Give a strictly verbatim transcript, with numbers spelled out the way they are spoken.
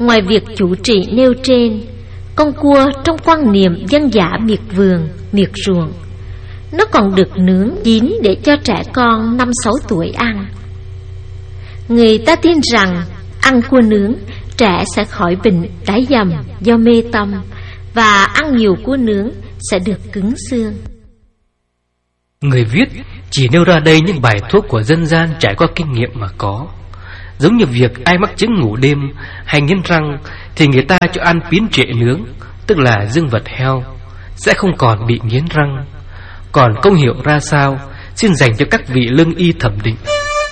Ngoài việc chủ trị nêu trên, con cua trong quan niệm dân dã miệt vườn, miệt ruộng, nó còn được nướng chín để cho trẻ con năm sáu tuổi ăn. Người ta tin rằng ăn cua nướng, trẻ sẽ khỏi bệnh đái dầm do mê tâm, và ăn nhiều cua nướng sẽ được cứng xương. Người viết chỉ nêu ra đây những bài thuốc của dân gian trải qua kinh nghiệm mà có. Giống như việc ai mắc chứng ngủ đêm hay nghiến răng thì người ta cho ăn pín trệ nướng, tức là dương vật heo, sẽ không còn bị nghiến răng. Còn công hiệu ra sao xin dành cho các vị lương y thẩm định.